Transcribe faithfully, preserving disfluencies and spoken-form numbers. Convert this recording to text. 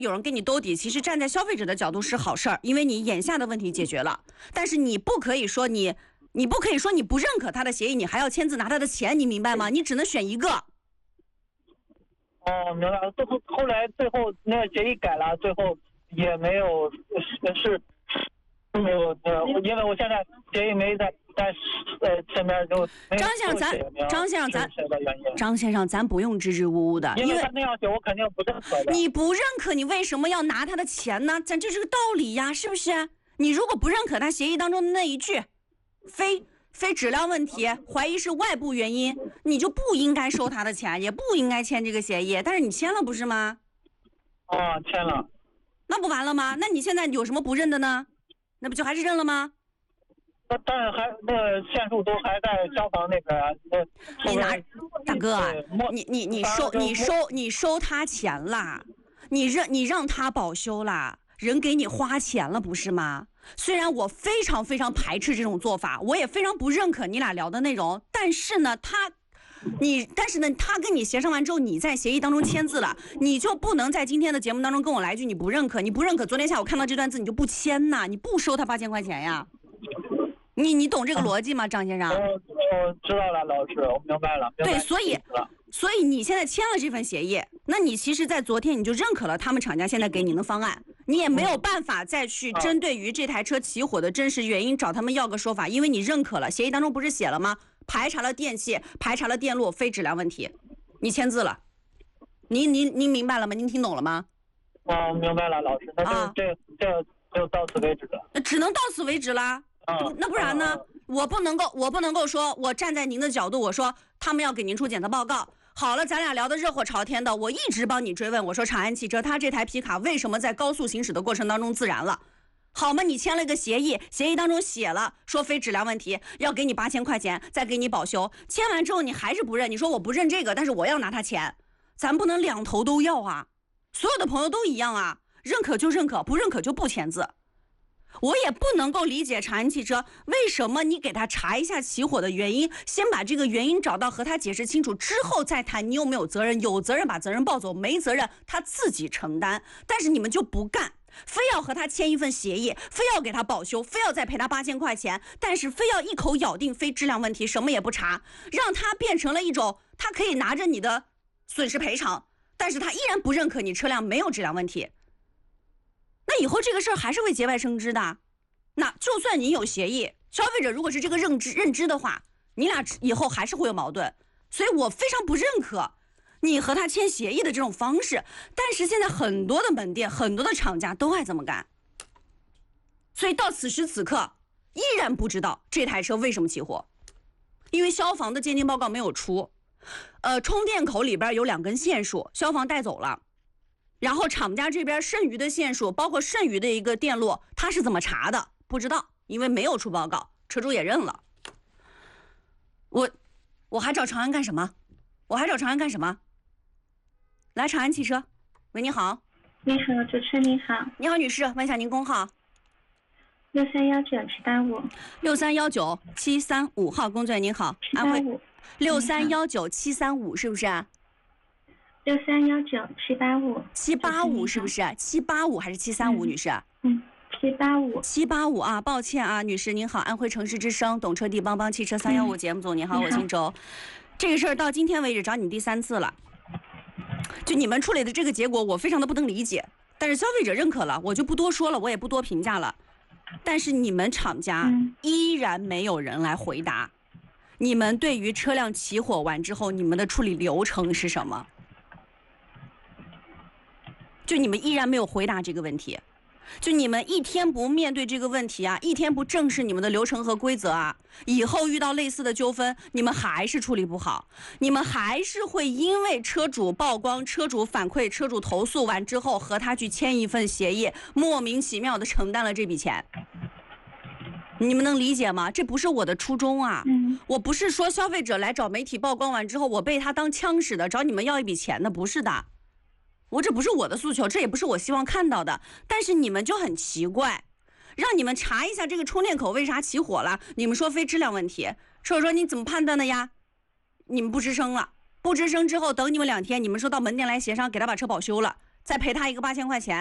有人给你兜底，其实站在消费者的角度是好事儿，因为你眼下的问题解决了。但是你不可以说你，你不可以说你不认可他的协议，你还要签字拿他的钱，你明白吗？你只能选一个。 哦，明白了。最后后来最后那个协议改了，最后也没有是没有呃，因为我现在协议没在在呃身边就。 张先生，咱张先生咱张先生咱不用支支吾吾的， 因为他那样写我肯定不认可的。 你不认可，你为什么要拿他的钱呢？咱这是个道理呀，是不是？你如果不认可他协议当中的那一句，非。非质量问题，怀疑是外部原因，你就不应该收他的钱，也不应该签这个协议。但是你签了不是吗？ 啊，签了。 那不完了吗？那你现在有什么不认的呢？那不就还是认了吗？ 那但是还那个线数都还在消防那边啊。 你拿大哥啊，你你你收你收你收他钱啦，你让你让他保修啦，人给你花钱了不是吗？虽然我非常非常排斥这种做法，我也非常不认可你俩聊的内容，但是呢，他，你，但是呢，他跟你协商完之后，你在协议当中签字了，你就不能在今天的节目当中跟我来一句你不认可，你不认可，昨天下午看到这段字你就不签呐，你不收他八千块钱呀？你你懂这个逻辑吗，张先生？ 我我知道了，老师，我明白了。 对，所以所以你现在签了这份协议，那你其实在昨天你就认可了他们厂家现在给你的方案。你也没有办法再去针对于这台车起火的真实原因找他们要个说法，因为你认可了，协议当中不是写了吗？排查了电器，排查了电路，非质量问题，你签字了。您您您明白了吗？您听懂了吗？ 哦，明白了，老师，那就、啊、这这就到此为止了。 只能到此为止啦。啊、那不然呢？啊、我不能够，我不能够说，我站在您的角度，我说他们要给您出检测报告。好了，咱俩聊得热火朝天的，我一直帮你追问，我说长安汽车它这台皮卡为什么在高速行驶的过程当中自燃了？好吗？你签了个协议，协议当中写了说非质量问题，要给你八千块钱，再给你保修。签完之后你还是不认，你说我不认这个，但是我要拿他钱，咱不能两头都要啊！所有的朋友都一样啊，认可就认可，不认可就不签字。我也不能够理解长安汽车为什么你给他查一下起火的原因，先把这个原因找到和他解释清楚之后再谈你有没有责任，有责任把责任抱走，没责任他自己承担。但是你们就不干，非要和他签一份协议，非要给他保修，非要再赔他八千块钱，但是非要一口咬定非质量问题，什么也不查，让他变成了一种他可以拿着你的损失赔偿，但是他依然不认可你车辆没有质量问题。那以后这个事儿还是会节外生枝的。那就算你有协议，消费者如果是这个认知认知的话，你俩以后还是会有矛盾。所以我非常不认可你和他签协议的这种方式。但是现在很多的门店，很多的厂家都爱这么干。所以到此时此刻，依然不知道这台车为什么起火，因为消防的鉴定报告没有出。呃，充电口里边有两根线束，消防带走了。然后厂家这边剩余的线束，包括剩余的一个电路，他是怎么查的？不知道，因为没有出报告，车主也认了。我，我还找长安干什么？我还找长安干什么？来，长安汽车，喂，你好。 你好，主持人你好。 你好，女士，问一下您工号。 六三幺九七八五。 六三幺九七三五号，工作人员您好，安徽。六三幺九七三五是不是？ 六三幺九七八五， 七八五是不是？七八五还是七三五，女士？ 嗯，七八五， 七八五啊，抱歉啊，女士您好，安徽城市之声懂车帝帮帮汽车三幺五节目组，你好，我姓周。这个事儿到今天为止找你第三次了，就你们处理的这个结果，我非常的不能理解。但是消费者认可了，我就不多说了，我也不多评价了。但是你们厂家依然没有人来回答，你们对于车辆起火完之后，你们的处理流程是什么？就你们依然没有回答这个问题，就你们一天不面对这个问题啊，一天不正视你们的流程和规则啊，以后遇到类似的纠纷，你们还是处理不好，你们还是会因为车主曝光、车主反馈、车主投诉完之后和他去签一份协议，莫名其妙的承担了这笔钱。你们能理解吗？这不是我的初衷啊！ 嗯、 我不是说消费者来找媒体曝光完之后，我被他当枪使的，找你们要一笔钱的，不是的。我这不是我的诉求，这也不是我希望看到的。但是你们就很奇怪，让你们查一下这个充电口为啥起火了，你们说非质量问题，车主说你怎么判断的呀？你们不吱声了，不吱声之后，等你们两天，你们说到门店来协商，给他把车保修了。 再赔他一个八千块钱。